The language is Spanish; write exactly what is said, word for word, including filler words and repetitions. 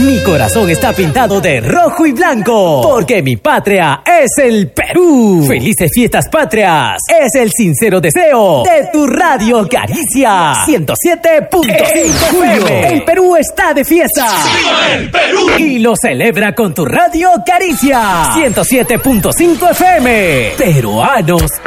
Mi corazón está pintado de rojo y blanco, porque mi patria es el Perú. Felices fiestas patrias, es el sincero deseo de tu Radio Caricia. ciento siete punto cinco F M. El Perú está de fiesta. ¡Viva el Perú! Y lo celebra con tu Radio Caricia. ciento siete punto cinco F M. Peruanos